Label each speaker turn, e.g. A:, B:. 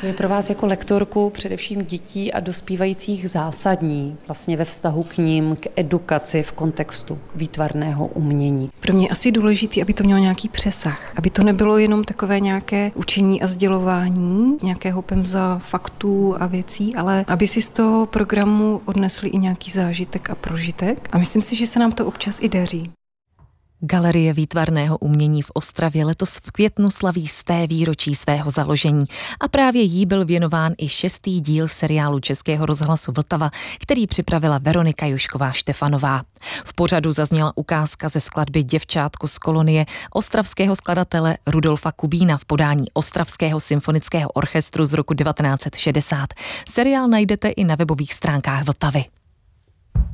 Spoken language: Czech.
A: Co je pro vás jako lektorku především dětí a dospívajících zásadní vlastně ve vztahu k nim, k edukaci v kontextu výtvarného umění?
B: Pro mě je asi důležité, aby to mělo nějaký přesah, aby to nebylo jenom takové nějaké učení a sdělování, nějakého pemza faktů a věcí, ale aby si z toho programu odnesli i nějaký zážitek a prožitek. A myslím si, že se nám to občas i daří.
C: Galerie výtvarného umění v Ostravě letos v květnu slaví 100. výročí svého založení a právě jí byl věnován i 6. díl seriálu Českého rozhlasu Vltava, který připravila Veronika Jušková-Štefanová. V pořadu zazněla ukázka ze skladby Děvčátko z kolonie ostravského skladatele Rudolfa Kubína v podání Ostravského symfonického orchestru z roku 1960. Seriál najdete i na webových stránkách Vltavy.